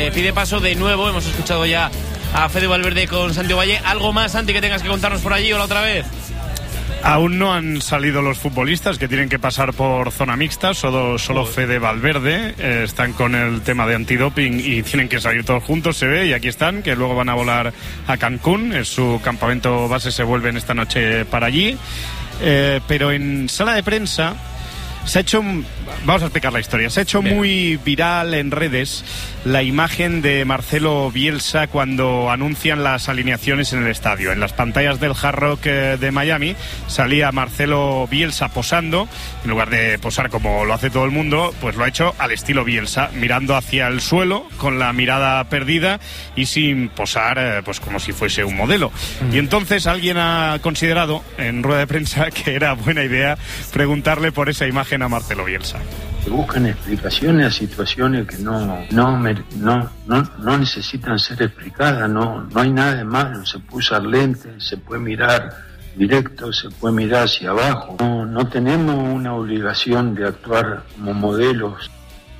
pide paso de nuevo. Hemos escuchado ya a Fede Valverde con Santi Valle. ¿Algo más, Santi, que tengas que contarnos por allí o la otra vez? Aún no han salido los futbolistas que tienen que pasar por zona mixta, solo Fede Valverde. Están con el tema de antidoping y tienen que salir todos juntos, se ve, y aquí están, que luego van a volar a Cancún, es su campamento base, se vuelven esta noche para allí. Pero en sala de prensa se ha hecho, vamos a explicar la historia, se ha hecho muy viral en redes la imagen de Marcelo Bielsa cuando anuncian las alineaciones en el estadio. En las pantallas del Hard Rock de Miami salía Marcelo Bielsa posando, en lugar de posar como lo hace todo el mundo, pues lo ha hecho al estilo Bielsa, mirando hacia el suelo con la mirada perdida y sin posar pues como si fuese un modelo. Y entonces alguien ha considerado en rueda de prensa que era buena idea preguntarle por esa imagen a Marcelo Bielsa. Buscan explicaciones a situaciones que no necesitan ser explicadas, no hay nada de malo, se puede usar lentes, se puede mirar directo, se puede mirar hacia abajo, no tenemos una obligación de actuar como modelos.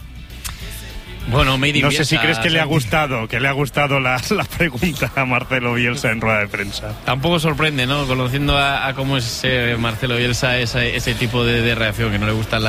Bueno, no sé si crees que le ha gustado la pregunta a Marcelo Bielsa en rueda de prensa. Tampoco sorprende, ¿no? Conociendo a cómo es Marcelo Bielsa, ese tipo de reacción, que no le gustan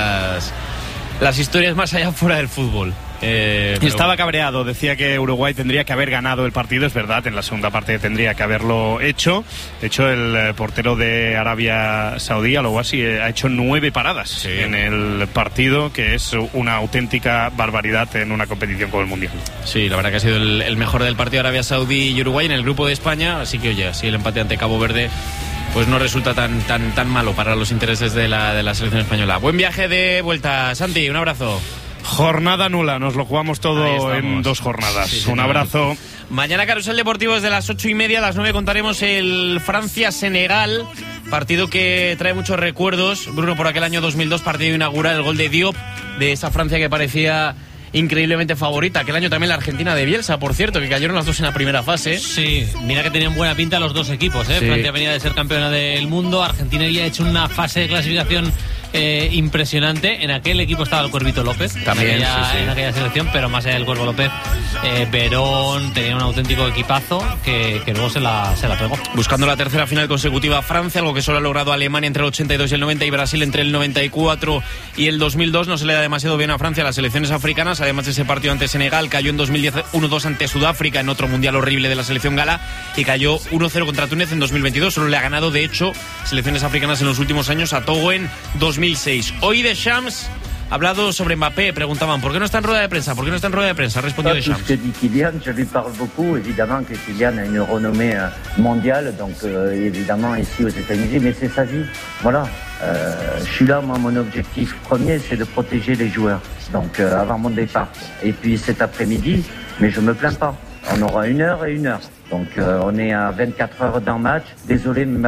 las historias más allá fuera del fútbol. Estaba cabreado, decía que Uruguay tendría que haber ganado el partido, es verdad, en la segunda parte tendría que haberlo hecho. De hecho, el portero de Arabia Saudí, Al-Owasi, ha hecho 9 paradas en el partido, que es una auténtica barbaridad en una competición como el Mundial. Sí, la verdad que ha sido el mejor del partido Arabia Saudí y Uruguay en el grupo de España, así que oye, así el empate ante Cabo Verde pues no resulta tan malo para los intereses de la selección española. Buen viaje de vuelta, Santi, un abrazo. Jornada nula, nos lo jugamos todo en 2 jornadas. Sí, un abrazo. Mañana Carrusel Deportivo desde las 8:30, a las 9 contaremos el Francia-Senegal, partido que trae muchos recuerdos. Bruno, por aquel año 2002, partido inaugural, el gol de Diop, de esa Francia que parecía increíblemente favorita. Aquel año también la Argentina de Bielsa, por cierto, que cayeron las dos en la primera fase. Sí, mira que tenían buena pinta los dos equipos, ¿eh? Sí. Francia venía de ser campeona del mundo, Argentina había hecho una fase de clasificación impresionante. En aquel equipo estaba el Cuervito López también, en aquella selección, pero más allá del Cuervo López, Verón tenía un auténtico equipazo que luego se la pegó. Buscando la tercera final consecutiva Francia, algo que solo ha logrado Alemania entre el 82 y el 90 y Brasil entre el 94 y el 2002. No se le da demasiado bien a Francia las selecciones africanas. Además de ese partido ante Senegal, cayó en 2010 1-2 ante Sudáfrica en otro mundial horrible de la selección gala, y cayó 1-0 contra Túnez en 2022. Solo le ha ganado, de hecho, selecciones africanas en los últimos años a Togo en 2006. Hoy Deschamps ha hablado sobre Mbappé. Preguntaban, ¿por qué no está en rueda de prensa? ¿Por qué no está en rueda de prensa? Respondió Deschamps. Tout ce que dit Kylian, je lui parle beaucoup. Évidemment que Kylian a une renommée mondiale, donc évidemment ici aux États-Unis, mais c'est sa vie. Voilà. Je suis là, moi, mon objectif premier, c'est de protéger les joueurs. Donc avant mon départ. Et puis cet après-midi, mais je me plains pas. On aura 1 heure et 1 heure. Donc on est à 24 heures d'un match. Désolé,